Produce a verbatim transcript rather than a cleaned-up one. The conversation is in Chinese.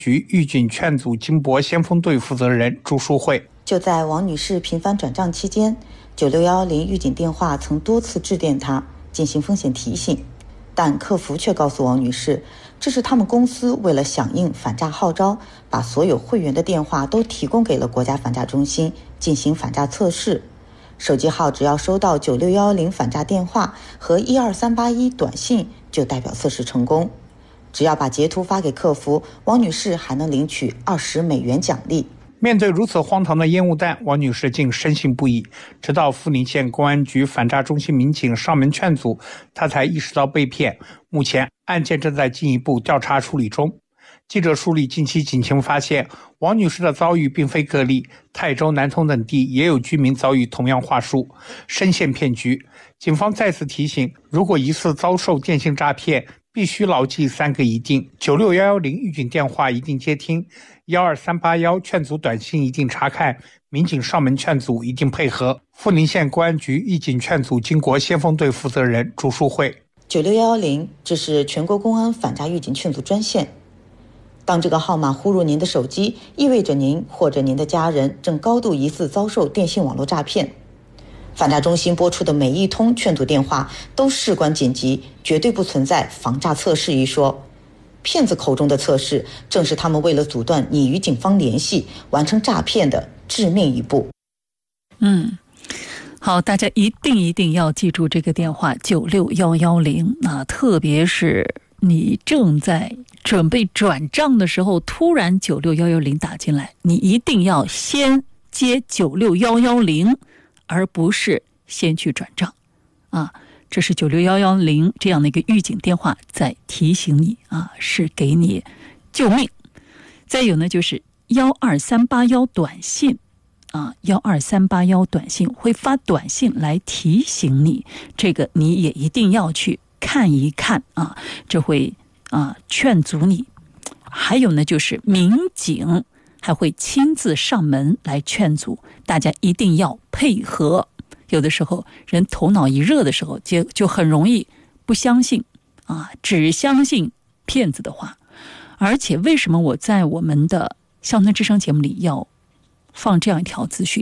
局预警劝阻金博先锋队负责人朱淑慧。 就在王女士频繁转账期间，九六一零预警电话曾多次致电她进行风险提醒，但客服却告诉王女士，这是他们公司为了响应反诈号召，把所有会员的电话都提供给了国家反诈中心进行反诈测试。手机号只要收到九六一零反诈电话和一二三八一短信，就代表测试成功。只要把截图发给客服，王女士还能领取二十美元奖励。 面对如此荒唐的烟雾弹，王女士竟深信不疑。直到富宁县公安局反诈中心民警上门劝阻，她才意识到被骗。目前案件正在进一步调查处理中。记者梳理近期警情发现，王女士的遭遇并非个例，泰州、南通等地也有居民遭遇同样话术，深陷骗局。警方再次提醒，如果疑似遭受电信诈骗，必须牢记三个一定：九六一零预警电话一定接听，一二三八一劝阻短信一定查看，民警上门劝阻一定配合。富宁县公安局预警劝阻金国先锋队负责人朱淑慧。 九六一零，这是全国公安反诈预警劝阻专线。当这个号码呼入您的手机，意味着您或者您的家人正高度疑似遭受电信网络诈骗。反诈中心拨出的每一通劝阻电话都事关紧急，绝对不存在防诈测试一说。骗子口中的测试，正是他们为了阻断你与警方联系、完成诈骗的致命一步。 嗯，好，大家一定一定要记住这个电话九六一一零啊，特别是你正在准备转账的时候，突然九六一一零打进来，你一定要先接九六一一零，而不是先去转账啊。这是九六一一零这样的一个预警电话在提醒你啊，是给你救命。再有呢，就是一二三八一短信啊，一二三八一短信会发短信来提醒你，这个你也一定要去看一看啊，这会啊劝阻你。还有呢，就是民警还会亲自上门来劝阻，大家一定要配合。有的时候人头脑一热的时候，就就很容易不相信啊，只相信骗子的话。而且为什么我在我们的校园之声节目里要放这样一条资讯？